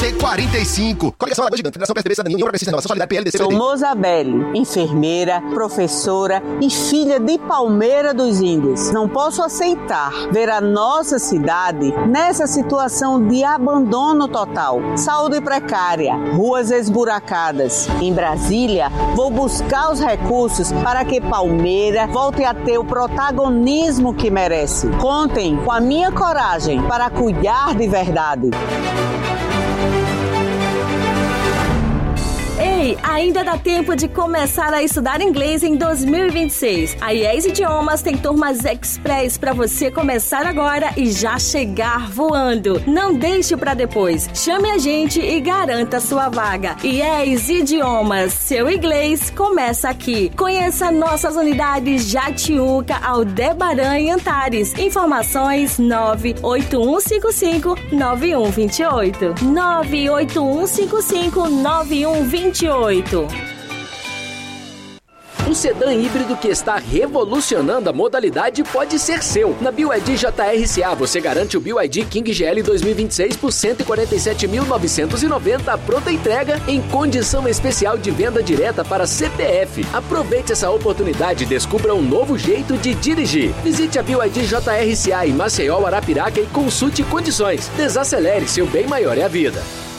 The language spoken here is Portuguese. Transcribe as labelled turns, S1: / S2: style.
S1: C45. Coligação Alagoas Gigante, Federação PSDB, Cidadania, União Progressista, Inovação Solidária, PL,
S2: Sou Mozabelle, enfermeira, professora e filha de Palmeira dos Índios. Não posso aceitar ver a nossa cidade nessa situação de abandono total. Saúde precária, ruas esburacadas. Em Brasília, vou buscar os recursos para que Palmeira volte a ter o protagonismo que merece. Contem com a minha coragem para cuidar de verdade.
S3: Ei, ainda dá tempo de começar a estudar inglês em 2026. A IES Idiomas tem turmas express para você começar agora e já chegar voando. Não deixe para depois. Chame a gente e garanta sua vaga. IES Idiomas, seu inglês começa aqui. Conheça nossas unidades Jatiuca, Aldebaran e Antares. Informações 98155-9128. 98155-9128.
S4: Um sedã híbrido que está revolucionando a modalidade pode ser seu. Na BYD JRCA você garante o BYD King GL 2026 por R$ 147.990 pronta entrega em condição especial de venda direta para CPF. Aproveite essa oportunidade e descubra um novo jeito de dirigir. Visite a BYD JRCA em Maceió, Arapiraca e consulte condições. Desacelere, seu bem maior é a vida.